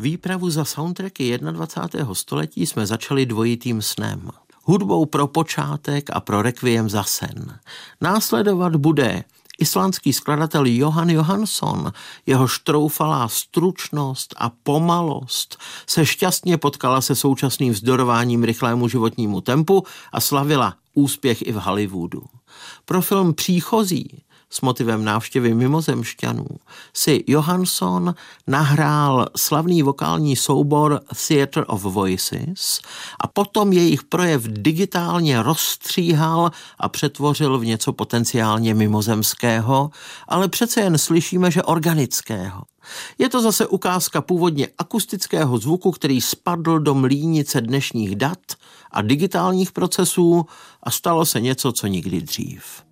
Výpravu za soundtracky 21. století jsme začali dvojitým snem. Hudbou pro počátek a pro rekviem za sen. Následovat bude islandský skladatel Jóhann Jóhannsson, jehož troufalá stručnost a pomalost se šťastně potkala se současným vzdorováním rychlému životnímu tempu a slavila úspěch i v Hollywoodu. Pro film Příchozí s motivem návštěvy mimozemšťanů si Jóhannsson nahrál slavný vokální soubor Theatre of Voices a potom jejich projev digitálně rozstříhal a přetvořil v něco potenciálně mimozemského, ale přece jen slyšíme, že organického. Je to zase ukázka původně akustického zvuku, který spadl do mlýnice dnešních dat a digitálních procesů a stalo se něco, co nikdy dřív.